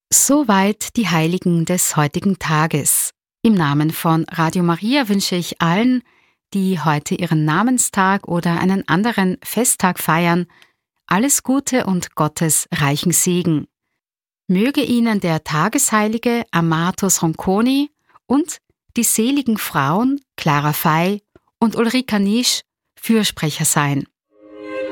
Soweit die Heiligen des heutigen Tages. Im Namen von Radio Maria wünsche ich allen, die heute ihren Namenstag oder einen anderen Festtag feiern, alles Gute und Gottes reichen Segen. Möge Ihnen der Tagesheilige Amatus Ronconi und die seligen Frauen Clara Fey und Ulrika Nisch Fürsprecher sein.